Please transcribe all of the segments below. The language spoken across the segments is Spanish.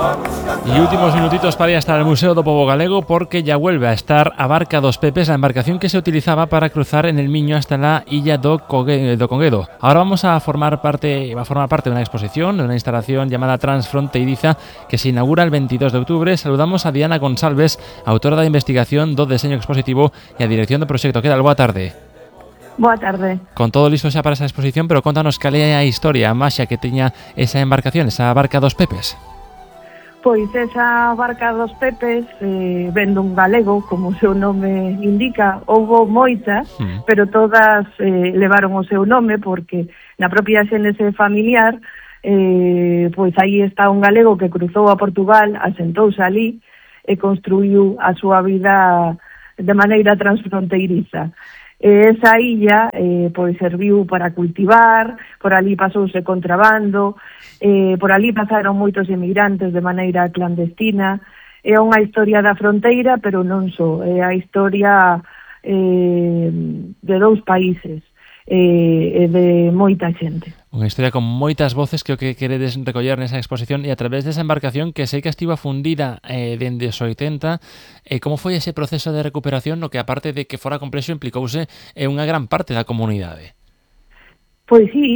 Y últimos minutitos para ir hasta el Museo do Pobo Galego, porque ya vuelve a estar a Barca dos Pepes, la embarcación que se utilizaba para cruzar en el Miño hasta la Illa do Conguedo. Ahora vamos a formar parte de una exposición, de una instalación llamada Transfronteiriza, que se inaugura el 22 de octubre. Saludamos a Diana Gonsalves, autora da investigación do deseño expositivo e a dirección do proxecto. Que tal? Boa tarde. Boa tarde. Con todo listo xa para esa exposición, pero contanos cal é a historia, a maxia que teña esa embarcación, esa Barca dos Pepes. Pois esa Barca dos Pepes ven dun galego, como o seu nome indica. Houbo moitas, pero todas levaron o seu nome porque na propia xénese familiar pois aí está un galego que cruzou a Portugal, asentouse ali e construiu a súa vida de maneira transfronteiriza. Esa illa pois serviu para cultivar, por ali pasouse contrabando, por ali pasaron moitos emigrantes de maneira clandestina. É unha historia da fronteira, pero non só, é a historia de dous países e de moita xente. Unha historia con moitas voces que o que queredes recoller nesa exposición, e a través desa embarcación que sei que estivo fundida dende os 80. Como foi ese proceso de recuperación no que, aparte de que fora complexo, implicouse unha gran parte da comunidade? Pois sí,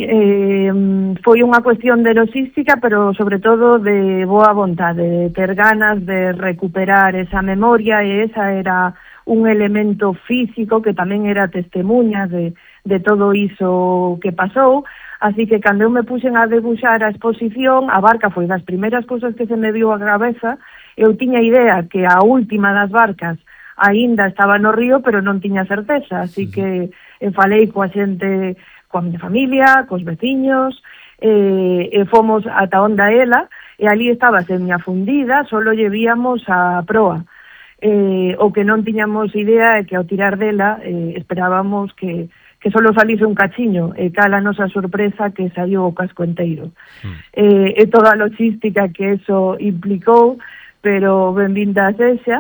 foi unha cuestión de logística, pero sobre todo de boa vontade, de ter ganas de recuperar esa memoria, e esa era un elemento físico que tamén era testemunha de todo iso que pasou. Así que cando eu me puxen a debuxar a exposición, a barca foi das primeiras cousas que se me viu a cabeza. Eu tiña idea que a última das barcas aínda estaba no río, pero non tiña certeza, así que falei coa xente, coa miña familia, cos veciños, e fomos ata onda ela, e ali estaba semiafundida, solo lle víamos a proa. O que non tiñamos idea é que ao tirar dela esperábamos que solo salise un cachiño, e cala a nosa sorpresa que saiu o casco enteiro. E toda a logística que eso implicou, pero benvinda sexa,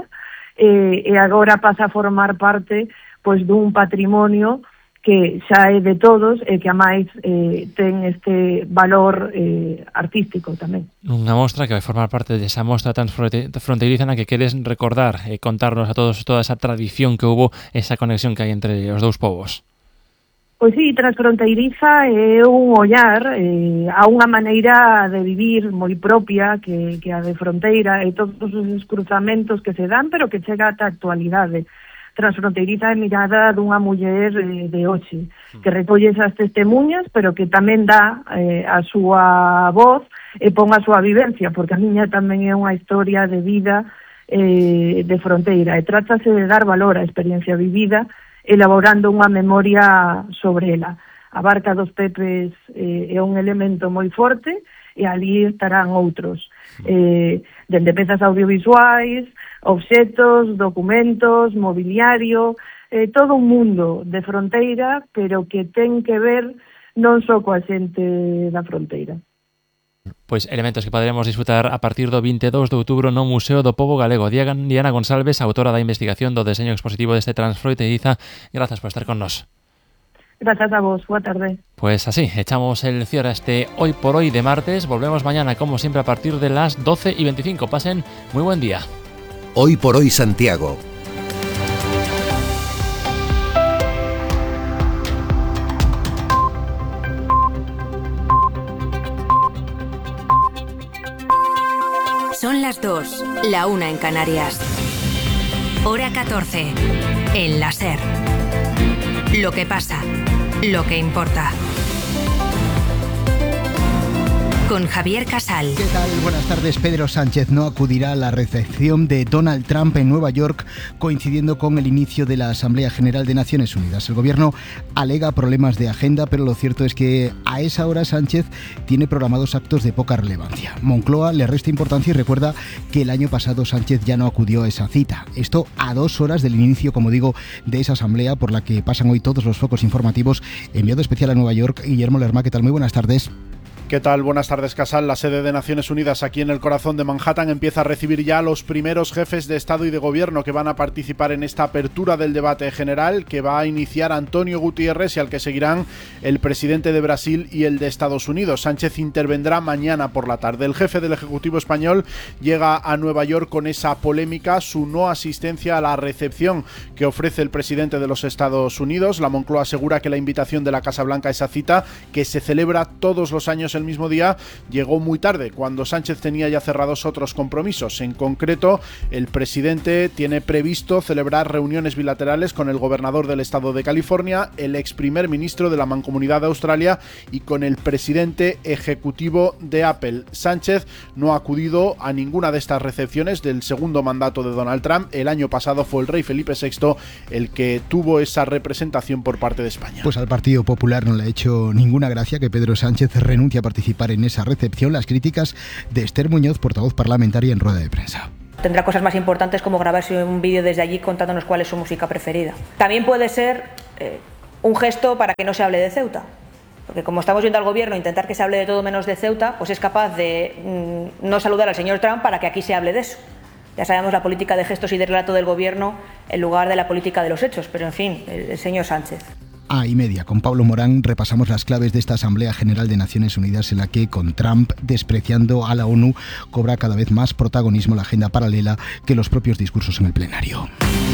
e agora pasa a formar parte pois dun patrimonio que xa é de todos e que a máis ten este valor artístico tamén. Unha mostra que vai formar parte desa mostra transfronteiriza na que queres recordar e contarnos a todos toda esa tradición que hubo, esa conexión que hai entre os dous povos. Pois sí, transfronteiriza é un ollar a unha maneira de vivir moi propia que a de fronteira, e todos os cruzamentos que se dan, pero que chega ata a actualidade. Transfronteiriza é mirada dunha muller de hoxe, que recolle esas testemunhas, pero que tamén dá a súa voz e pon a súa vivencia, porque a miña tamén é unha historia de vida de fronteira, e trátase de dar valor á experiencia vivida, elaborando unha memoria sobre ela. A Barca dos Pepes é un elemento moi forte, e ali estarán outros, dende pezas audiovisuais, obxetos, documentos, mobiliario, todo un mundo de fronteira, pero que ten que ver non só coa xente da fronteira. Pois elementos que poderemos disfrutar a partir do 22 de outubro no Museo do Pobo Galego. Diana Gonsalves, autora da investigación do deseño expositivo deste Transfronteiriza, grazas por estar con nós. Gracias a vos, boa tarde. Pues así, echamos el cierre a este Hoy por Hoy de martes. Volvemos mañana, como siempre, a partir de las 12:25. Pasen muy buen día. Hoy por Hoy Santiago. Son las 2, la 1 en Canarias. Hora 14, en la SER. Lo que pasa, lo que importa. Con Javier Casal. ¿Qué tal? Buenas tardes. Pedro Sánchez no acudirá a la recepción de Donald Trump en Nueva York, coincidiendo con el inicio de la Asamblea General de Naciones Unidas. El gobierno alega problemas de agenda, pero lo cierto es que a esa hora Sánchez tiene programados actos de poca relevancia. Moncloa le resta importancia y recuerda que el año pasado Sánchez ya no acudió a esa cita. Esto a 2 horas del inicio, como digo, de esa asamblea por la que pasan hoy todos los focos informativos. Enviado especial a Nueva York, Guillermo Lerma. ¿Qué tal? Muy buenas tardes. ¿Qué tal? Buenas tardes, Casal. La sede de Naciones Unidas aquí en el corazón de Manhattan empieza a recibir ya a los primeros jefes de Estado y de Gobierno que van a participar en esta apertura del debate general que va a iniciar Antonio Guterres y al que seguirán el presidente de Brasil y el de Estados Unidos. Sánchez intervendrá mañana por la tarde. El jefe del Ejecutivo español llega a Nueva York con esa polémica, su no asistencia a la recepción que ofrece el presidente de los Estados Unidos. La Moncloa asegura que la invitación de la Casa Blanca a esa cita, que se celebra todos los años el mismo día, llegó muy tarde, cuando Sánchez tenía ya cerrados otros compromisos. En concreto, el presidente tiene previsto celebrar reuniones bilaterales con el gobernador del estado de California, el ex primer ministro de la Mancomunidad de Australia y con el presidente ejecutivo de Apple. Sánchez no ha acudido a ninguna de estas recepciones del segundo mandato de Donald Trump. El año pasado fue el rey Felipe VI el que tuvo esa representación por parte de España. Pues al Partido Popular no le ha hecho ninguna gracia que Pedro Sánchez renuncie a participar en esa recepción. Las críticas de Esther Muñoz, portavoz parlamentaria en rueda de prensa. Tendrá cosas más importantes como grabarse un vídeo desde allí contándonos cuál es su música preferida. También puede ser un gesto para que no se hable de Ceuta. Porque como estamos viendo al gobierno intentar que se hable de todo menos de Ceuta, pues es capaz de no saludar al señor Trump para que aquí se hable de eso. Ya sabemos la política de gestos y de relato del gobierno en lugar de la política de los hechos, pero en fin, el señor Sánchez. A:30, con Pablo Morán repasamos las claves de esta Asamblea General de Naciones Unidas en la que, con Trump despreciando a la ONU, cobra cada vez más protagonismo la agenda paralela que los propios discursos en el plenario.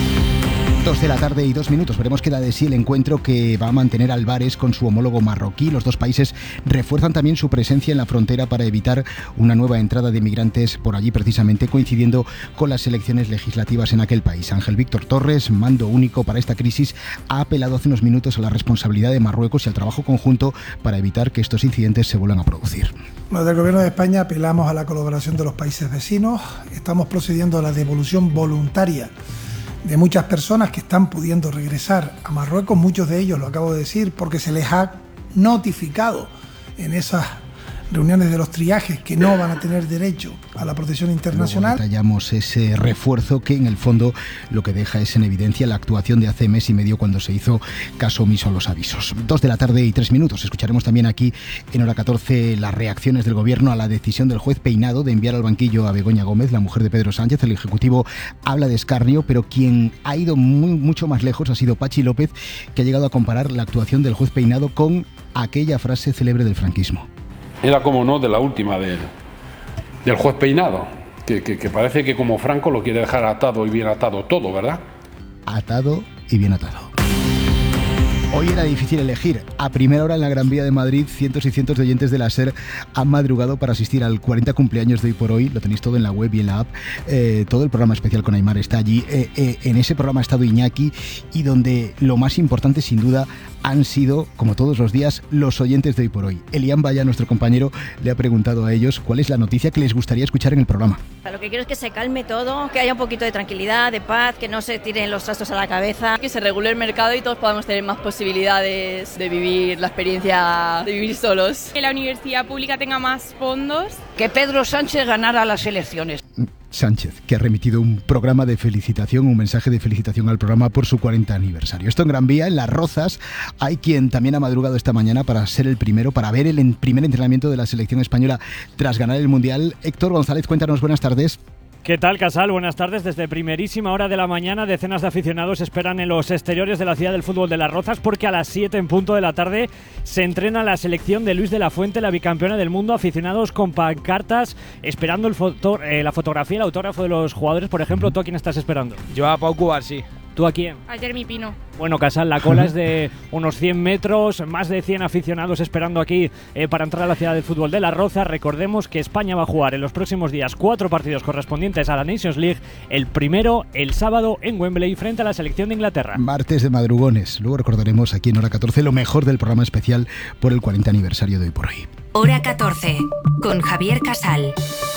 2:02 p.m. Veremos qué da de sí el encuentro que va a mantener Álvarez con su homólogo marroquí. Los dos países refuerzan también su presencia en la frontera para evitar una nueva entrada de migrantes por allí, precisamente coincidiendo con las elecciones legislativas en aquel país. Ángel Víctor Torres, mando único para esta crisis, ha apelado hace unos minutos a la responsabilidad de Marruecos y al trabajo conjunto para evitar que estos incidentes se vuelvan a producir. Desde el Gobierno de España apelamos a la colaboración de los países vecinos. Estamos procediendo a la devolución voluntaria de muchas personas que están pudiendo regresar a Marruecos, muchos de ellos, lo acabo de decir, porque se les ha notificado en esas reuniones de los triajes que no van a tener derecho a la protección internacional. Luego detallamos ese refuerzo que en el fondo lo que deja es en evidencia la actuación de hace mes y medio cuando se hizo caso omiso a los avisos. 2:03 p.m. Escucharemos también aquí en hora 14 las reacciones del gobierno a la decisión del juez Peinado de enviar al banquillo a Begoña Gómez, la mujer de Pedro Sánchez. El Ejecutivo habla de escarnio, pero quien ha ido mucho más lejos ha sido Pachi López, que ha llegado a comparar la actuación del juez Peinado con aquella frase célebre del franquismo. Era, como no, de la última del juez Peinado, que parece que como Franco lo quiere dejar atado y bien atado todo, ¿verdad? Atado y bien atado. Hoy era difícil elegir. A primera hora en la Gran Vía de Madrid, cientos y cientos de oyentes de la SER han madrugado para asistir al 40 cumpleaños de Hoy por Hoy. Lo tenéis todo en la web y en la app. Todo el programa especial con Aimar está allí. En ese programa ha estado Iñaki, y donde lo más importante, sin duda, han sido, como todos los días, los oyentes de Hoy por Hoy. Elian Vaya, nuestro compañero, le ha preguntado a ellos cuál es la noticia que les gustaría escuchar en el programa. Lo que quiero es que se calme todo, que haya un poquito de tranquilidad, de paz, que no se tiren los trastos a la cabeza, que se regule el mercado y todos podamos tener más posibilidades de vivir la experiencia de vivir solos. Que la universidad pública tenga más fondos. Que Pedro Sánchez ganara las elecciones. Sánchez, que ha remitido un programa de felicitación, un mensaje de felicitación al programa por su 40 aniversario. Esto en Gran Vía, en Las Rozas, hay quien también ha madrugado esta mañana para ser el primero, para ver el primer entrenamiento de la selección española tras ganar el Mundial. Héctor González, cuéntanos, buenas tardes. ¿Qué tal, Casal? Buenas tardes. Desde primerísima hora de la mañana, decenas de aficionados esperan en los exteriores de la ciudad del fútbol de Las Rozas, porque a las 7 en punto de la tarde se entrena la selección de Luis de la Fuente, la bicampeona del mundo. Aficionados con pancartas esperando la fotografía, el autógrafo de los jugadores. Por ejemplo, ¿tú a quién estás esperando? Yo a Pau Cubarsí. ¿Tú a quién? A Jeremy Pino. Bueno, Casal, la cola es de unos 100 metros, más de 100 aficionados esperando aquí para entrar a la ciudad del fútbol de Las Rozas. Recordemos que España va a jugar en los próximos días 4 partidos correspondientes a la Nations League. El primero, el sábado, en Wembley, frente a la selección de Inglaterra. Martes de madrugones. Luego recordaremos aquí en hora 14 lo mejor del programa especial por el 40 aniversario de Hoy por Hoy. Hora 14, con Javier Casal.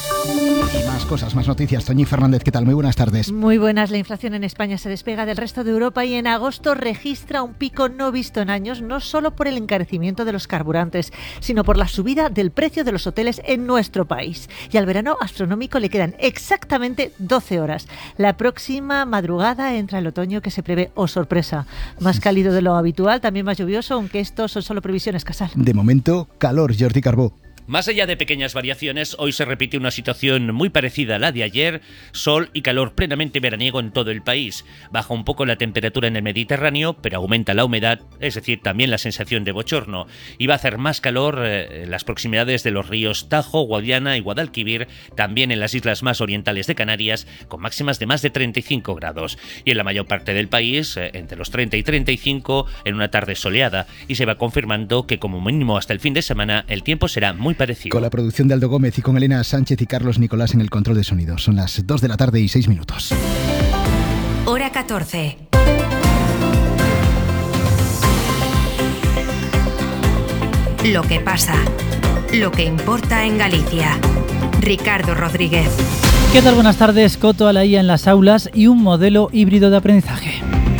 Y más cosas, más noticias. Toñi Fernández, ¿qué tal? Muy buenas tardes. Muy buenas. La inflación en España se despega del resto de Europa y en agosto registra un pico no visto en años, no solo por el encarecimiento de los carburantes, sino por la subida del precio de los hoteles en nuestro país. Y al verano astronómico le quedan exactamente 12 horas. La próxima madrugada entra el otoño que se prevé, oh sorpresa, más cálido de lo habitual, también más lluvioso, aunque estos son solo previsiones, Casal. De momento, calor, Jordi Carbó. Más allá de pequeñas variaciones, hoy se repite una situación muy parecida a la de ayer, sol y calor plenamente veraniego en todo el país. Baja un poco la temperatura en el Mediterráneo, pero aumenta la humedad, es decir, también la sensación de bochorno. Y va a hacer más calor en las proximidades de los ríos Tajo, Guadiana y Guadalquivir, también en las islas más orientales de Canarias, con máximas de más de 35 grados. Y en la mayor parte del país, entre los 30 y 35, en una tarde soleada. Y se va confirmando que como mínimo hasta el fin de semana el tiempo será muy parecido. Con la producción de Aldo Gómez y con Elena Sánchez y Carlos Nicolás en el control de sonido. Son las 2 de la tarde y 6 minutos. Hora 14. Lo que pasa, lo que importa en Galicia. Ricardo Rodríguez. ¿Qué tal? Buenas tardes. Coto a la IA en las aulas y un modelo híbrido de aprendizaje.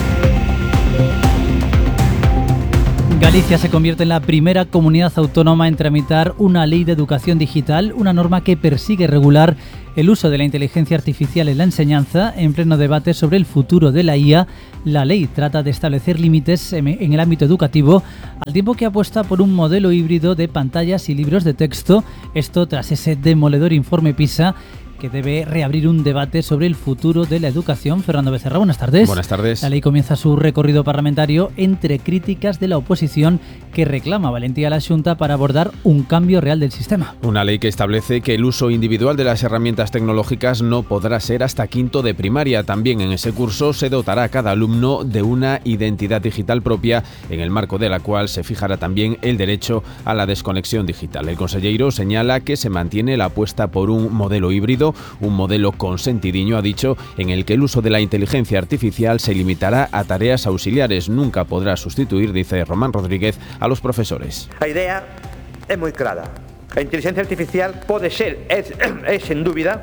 Galicia se convierte en la primera comunidad autónoma en tramitar una ley de educación digital, una norma que persigue regular el uso de la inteligencia artificial en la enseñanza. En pleno debate sobre el futuro de la IA, la ley trata de establecer límites en el ámbito educativo, al tiempo que apuesta por un modelo híbrido de pantallas y libros de texto. Esto tras ese demoledor informe PISA, que debe reabrir un debate sobre el futuro de la educación. Fernando Becerra, buenas tardes. Buenas tardes. La ley comienza su recorrido parlamentario entre críticas de la oposición que reclama valentía a la Xunta para abordar un cambio real del sistema. Una ley que establece que el uso individual de las herramientas tecnológicas no podrá ser hasta quinto de primaria. También en ese curso se dotará a cada alumno de una identidad digital propia, en el marco de la cual se fijará también el derecho a la desconexión digital. El conselleiro señala que se mantiene la apuesta por un modelo híbrido, un modelo consentidiño, ha dicho, en el que el uso de la inteligencia artificial se limitará a tareas auxiliares. Nunca podrá sustituir, dice Román Rodríguez, a los profesores. A idea é moi clara. A inteligencia artificial pode ser, é sen dúbida,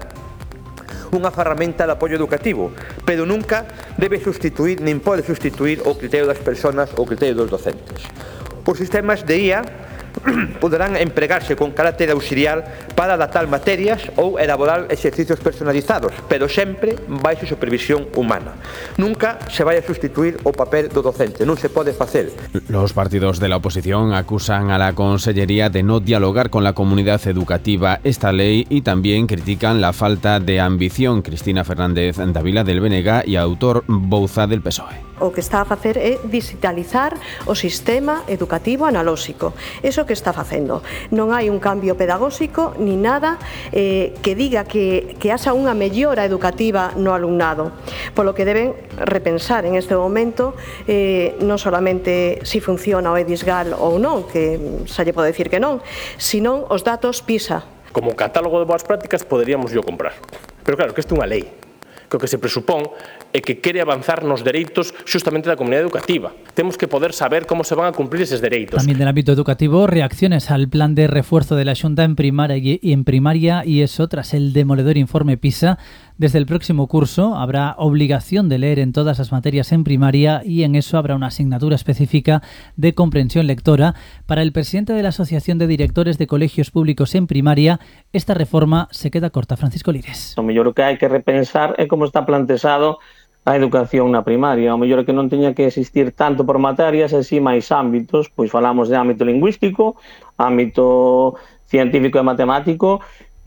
unha ferramenta de apoio educativo, pero nunca debe sustituir, nin pode sustituir o criterio das persoas ou o criterio dos docentes. Os sistemas de IA poderán empregarse con carácter auxiliar para adaptar materias ou elaborar exercicios personalizados, pero sempre baixo supervisión humana. Nunca se vai a sustituir o papel do docente, non se pode facer. Los partidos de la oposición acusan a la Consellería de no dialogar con la comunidad educativa esta ley y también critican la falta de ambición. Cristina Fernández Dávila del BNG y Autor Bouza del PSOE. O que está a facer é digitalizar o sistema educativo analóxico. Eso que está facendo. Non hai un cambio pedagóxico ni nada que diga que haxa unha mellora educativa no alumnado. Polo que deben repensar en este momento non solamente si funciona o EDISGAL ou non, que xa lle pode decir que non, sino os datos PISA. Como catálogo de boas prácticas poderíamos yo comprar. Pero claro, que isto é unha lei. Que o que se presupón é que quere avanzar nos dereitos xustamente da comunidade educativa. Temos que poder saber como se van a cumplir eses dereitos. También del ámbito educativo, reacciones al plan de refuerzo de la Xunta en primaria y eso tras el demoledor informe PISA. Desde el próximo curso habrá obligación de leer en todas las materias en primaria y en eso habrá una asignatura específica de comprensión lectora. Para el presidente de la Asociación de Directores de Colegios Públicos en Primaria, esta reforma se queda corta. Francisco Lires. O mellor que hai que repensar é como está plantexado a educación na primaria. O mellor que non teña que existir tanto por materias e si máis ámbitos, pois falamos de ámbito lingüístico, ámbito científico e matemático,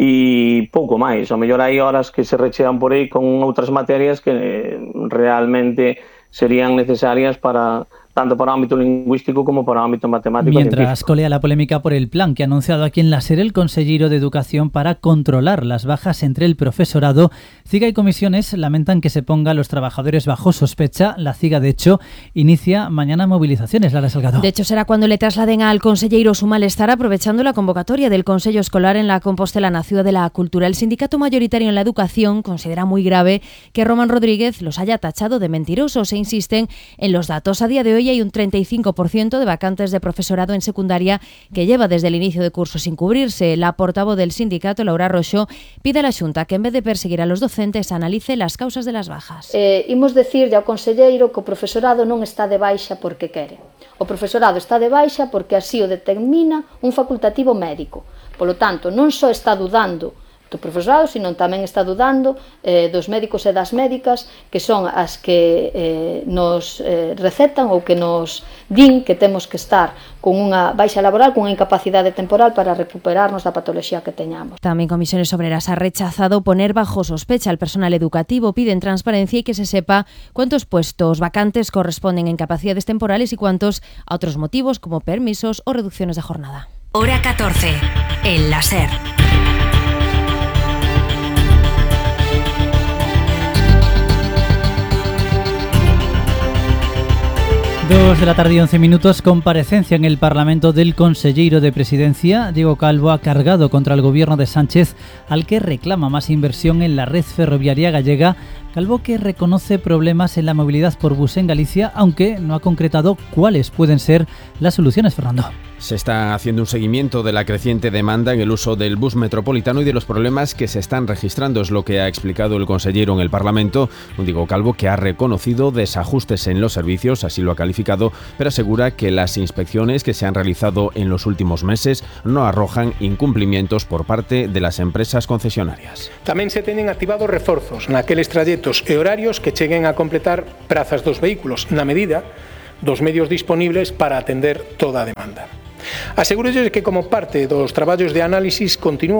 e pouco máis. O mellor hai horas que se rechean por aí con outras materias que realmente serían necesarias para tanto para el ámbito lingüístico como para el ámbito matemático. Mientras colea la polémica por el plan que ha anunciado aquí en la SER el consellero de Educación para controlar las bajas entre el profesorado, CIGA y comisiones lamentan que se ponga a los trabajadores bajo sospecha. La CIGA, de hecho, inicia mañana movilizaciones. Lara Salgado. De hecho, será cuando le trasladen al consellero su malestar, aprovechando la convocatoria del Consello Escolar en la Compostela, na Ciudad de la Cultura. El sindicato mayoritario en la educación considera muy grave que Román Rodríguez los haya tachado de mentirosos e insisten en los datos. A día de hoy hay un 35% de vacantes de profesorado en secundaria que lleva desde el inicio de curso sin cubrirse. La portavoz del sindicato, Laura Roxo, pide a la Xunta que en vez de perseguir a los docentes analice las causas de las bajas. Imos decirlle ao conselleiro que o profesorado non está de baixa porque quere. O profesorado está de baixa porque así o determina un facultativo médico. Polo tanto, non só está dudando do profesorado, sino tamén está dudando dos médicos e das médicas, que son as que nos recetan ou que nos din que temos que estar con unha baixa laboral, con unha incapacidade temporal para recuperarnos da patoloxía que teñamos. Tamén Comisiones Obreras ha rechazado poner bajo sospecha al personal educativo. Piden transparencia y que se sepa cuántos puestos vacantes corresponden en capacidades temporales y cuántos a otros motivos como permisos o reducciones de jornada. Hora 14, en la SER. Dos de la tarde y 11 minutos, comparecencia en el Parlamento del conselleiro de Presidencia. Diego Calvo ha cargado contra el gobierno de Sánchez, al que reclama más inversión en la red ferroviaria gallega. Calvo, que reconoce problemas en la movilidad por bus en Galicia, aunque no ha concretado cuáles pueden ser las soluciones, Fernando. Se está haciendo un seguimiento de la creciente demanda en el uso del bus metropolitano y de los problemas que se están registrando, es lo que ha explicado el consejero en el Parlamento. Un Diego Calvo que ha reconocido desajustes en los servicios, así lo ha calificado, pero asegura que las inspecciones que se han realizado en los últimos meses no arrojan incumplimientos por parte de las empresas concesionarias. Tamén se teñen activado reforzos naqueles trayectos e horarios que cheguen a completar prazas dos vehículos, na medida dos medios disponíveis para atender toda a demanda. Asegúrolles que como parte dos traballos de análisis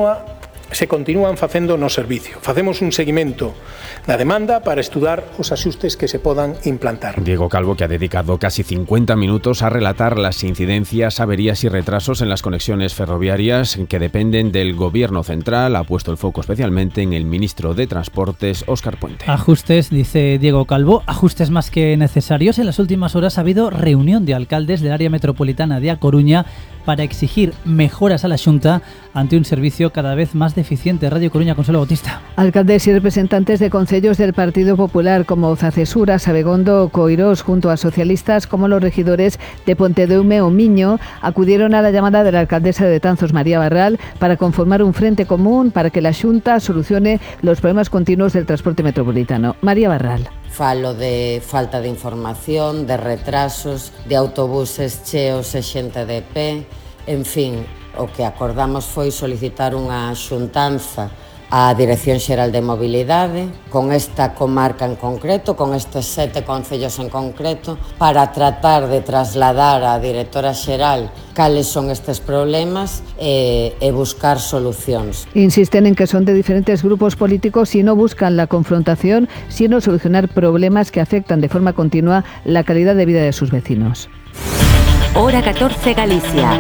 se continúan facendo no servicio. Facemos un seguimento da demanda para estudar os axustes que se podan implantar. Diego Calvo, que ha dedicado casi 50 minutos a relatar las incidencias, averías y retrasos en las conexiones ferroviarias que dependen del Gobierno central, ha puesto el foco especialmente en el ministro de Transportes, Óscar Puente. Ajustes, dice Diego Calvo, ajustes más que necesarios. En las últimas horas ha habido reunión de alcaldes del área metropolitana de A Coruña para exigir mejoras a la Xunta ante un servicio cada vez más deficiente. Radio Coruña, Consuelo Bautista. Alcaldes y representantes de concellos del Partido Popular como Zacesura, Sabegondo o Coirós, junto a socialistas como los regidores de Pontedeume o Miño, acudieron a la llamada de la alcaldesa de Betanzos, María Barral, para conformar un frente común para que la Xunta solucione los problemas continuos del transporte metropolitano. María Barral. Falo de falta de información, de retrasos, de autobuses cheos e xente de pé. En fin, o que acordamos foi solicitar unha xuntanza á Dirección Xeral de Mobilidade, con esta comarca en concreto, con estes 7 concellos en concreto, para tratar de trasladar á Directora Xeral cales son estes problemas e buscar solucións. Insisten en que son de diferentes grupos políticos y no buscan la confrontación, sino solucionar problemas que afectan de forma continua la calidad de vida de sus vecinos. Hora 14 Galicia.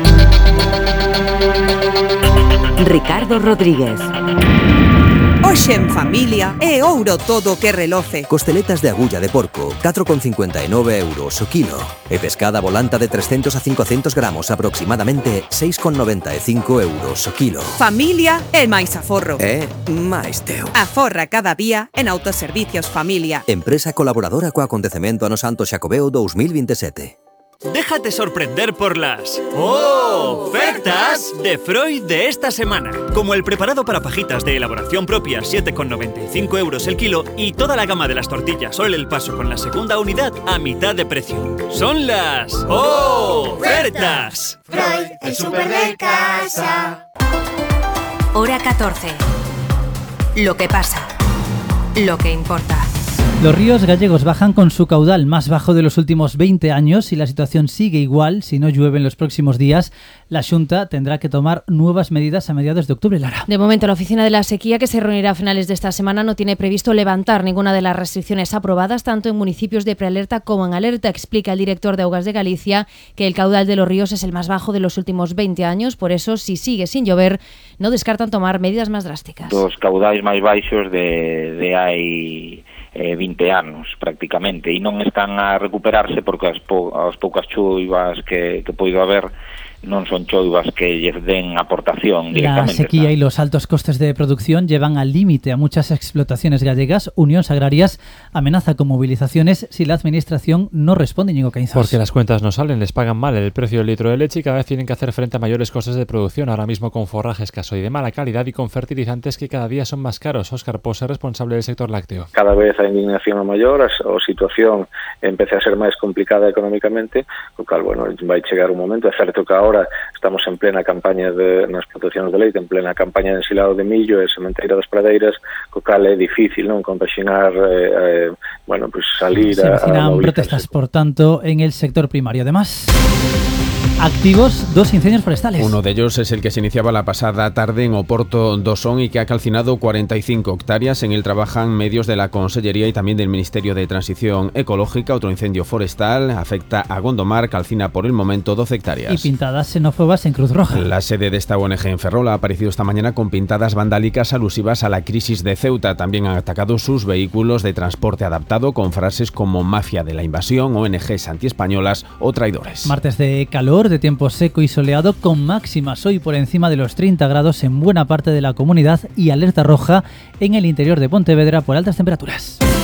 Ricardo Rodríguez. Hoxe en familia é ouro todo que reloce. Costeletas de agulla de porco, 4,59 euros o kilo. E pescada volanta de 300 a 500 gramos, aproximadamente 6,95 euros o kilo. Familia é máis aforro. É máis teu. Aforra cada día en Autoservicios Familia. Empresa colaboradora co acontecemento ano Santo Xacobeo 2027. Déjate sorprender por las ofertas de Freud de esta semana. Como el preparado para fajitas de elaboración propia, 7,95 euros el kilo, y toda la gama de las tortillas Sol el Paso con la segunda unidad a mitad de precio. Son las ofertas. Freud, el súper de casa. Hora 14. Lo que pasa. Lo que importa. Los ríos gallegos bajan con su caudal más bajo de los últimos 20 años y la situación sigue igual. Si no llueve en los próximos días, la Xunta tendrá que tomar nuevas medidas a mediados de octubre, Lara. De momento, la Oficina de la Sequía, que se reunirá a finales de esta semana, no tiene previsto levantar ninguna de las restricciones aprobadas, tanto en municipios de prealerta como en alerta. Explica el director de Augas de Galicia que el caudal de los ríos es el más bajo de los últimos 20 años. Por eso, si sigue sin llover, no descartan tomar medidas más drásticas. Los caudais máis baixos de hai 20 anos prácticamente, e non están a recuperarse porque as poucas choivas que poido haber non son choivas que lle den aportación directamente. La sequía y los altos costes de producción llevan al límite a muchas explotaciones gallegas. Unións Agrarias amenaza con movilizaciones si la administración no responde, Ñigo Caínzos. Porque las cuentas no salen, les pagan mal el precio del litro de leche y cada vez tienen que hacer frente a mayores costes de producción, ahora mismo con forraje escaso y de mala calidad y con fertilizantes que cada día son más caros. Óscar Pose, responsable del sector lácteo. Cada vez a indignación é maior, a situación empeza a ser máis complicada económicamente, o cal, bueno, vai chegar un momento, é certo que ahora agora estamos en plena campaña nas explotacións de leite, en plena campaña de ensilado de millo e sementeira das pradeiras, co cal é difícil non compaxinar pues salir se avecinan protestas, por tanto, en el sector primario. Además, activos 2 incendios forestales. Uno de ellos es el que se iniciaba la pasada tarde en Oporto do Son y que ha calcinado 45 hectáreas. En él trabajan medios de la Consellería y también del Ministerio de Transición Ecológica. Otro incendio forestal afecta a Gondomar, calcina por el momento 12 hectáreas. Y pintadas xenófobas en Cruz Roja. La sede de esta ONG en Ferrol ha aparecido esta mañana con pintadas vandálicas alusivas a la crisis de Ceuta. También han atacado sus vehículos de transporte adaptado con frases como mafia de la invasión, ONGs antiespañolas o traidores. Martes de calor, de tiempo seco y soleado, con máximas hoy por encima de los 30 grados en buena parte de la comunidad y alerta roja en el interior de Pontevedra por altas temperaturas.